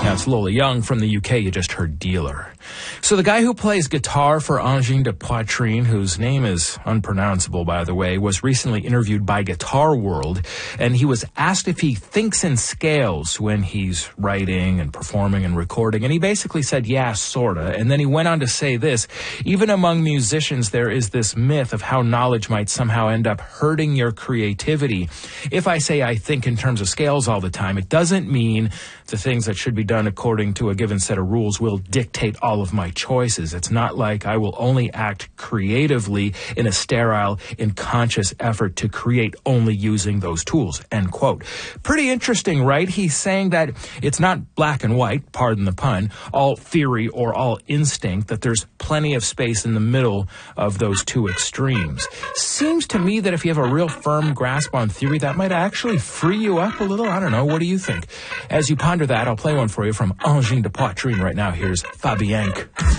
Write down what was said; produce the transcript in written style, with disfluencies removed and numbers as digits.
Now, it's Lola Young from the UK. You just heard Dealer. So the guy who plays guitar for Angine de Poitrine, whose name is unpronounceable, by the way, was recently interviewed by Guitar World, and he was asked if he thinks in scales when he's writing and performing and recording, and he basically said, yeah, sorta. And then he went on to say this: even among musicians, there is this myth of how knowledge might somehow end up hurting your creativity. If I say I think in terms of scales all the time, it doesn't mean the things that should be done according to a given set of rules will dictate all of my choices. It's not like I will only act creatively in a sterile, unconscious effort to create only using those tools, end quote. Pretty interesting, right? He's saying that it's not black and white, pardon the pun, all theory or all instinct, that there's plenty of space in the middle of those two extremes. Seems to me that if you have a real firm grasp on theory, that might actually free you up a little. I don't know. What do you think? As you ponder that, I'll play one for you from Angine de Poitrine right now. Here's Fabienne.